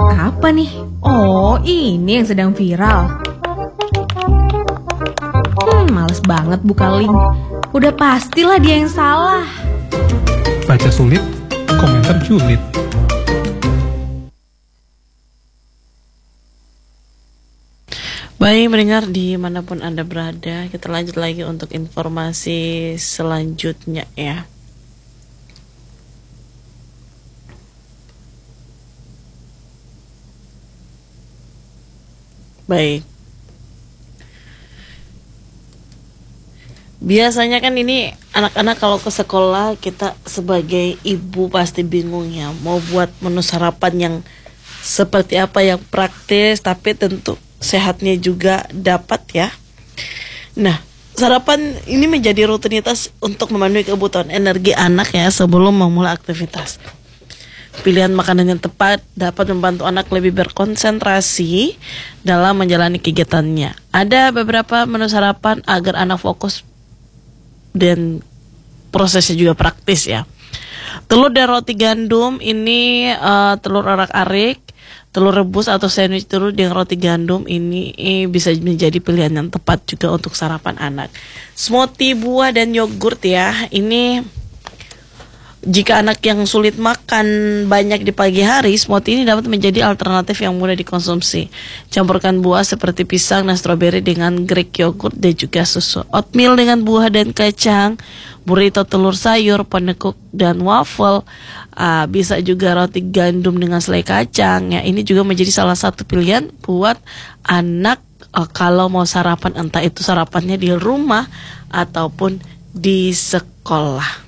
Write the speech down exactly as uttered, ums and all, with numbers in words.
Apa nih? Oh, ini yang sedang viral. Hmm, males banget buka link. Udah pastilah dia yang salah. Baca sulit, komentar julid. Baik mendengar dimanapun Anda berada, kita lanjut lagi untuk informasi selanjutnya ya. Baik. Biasanya kan ini anak-anak kalau ke sekolah, kita sebagai ibu pasti bingung ya, mau buat menu sarapan yang seperti apa yang praktis tapi tentu sehatnya juga dapat ya. Nah, sarapan ini menjadi rutinitas untuk memenuhi kebutuhan energi anak ya sebelum memulai aktivitas. Pilihan makanan yang tepat dapat membantu anak lebih berkonsentrasi dalam menjalani kegiatannya. Ada beberapa menu sarapan agar anak fokus dan prosesnya juga praktis ya. Telur dan roti gandum ini uh, telur arak-arik, telur rebus atau sandwich telur dengan roti gandum ini eh, bisa menjadi pilihan yang tepat juga untuk sarapan anak. Smoothie buah dan yogurt ya, ini jika anak yang sulit makan banyak di pagi hari, smoothie ini dapat menjadi alternatif yang mudah dikonsumsi. Campurkan buah seperti pisang dan stroberi dengan Greek yogurt dan juga susu. Oatmeal dengan buah dan kacang, burrito telur sayur, panekuk dan waffle. Uh, bisa juga roti gandum dengan selai kacang. Ya, ini juga menjadi salah satu pilihan buat anak uh, kalau mau sarapan, entah itu sarapannya di rumah ataupun di sekolah.